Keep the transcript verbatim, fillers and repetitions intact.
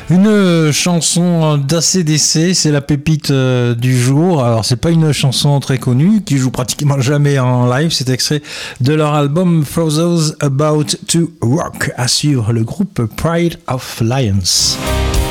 Une chanson d'A C D C, c'est la pépite euh, du jour. Alors c'est pas une chanson très connue, qui joue pratiquement jamais en live. C'est extrait de leur album For Those About to Rock, assure le groupe Pride of Lions.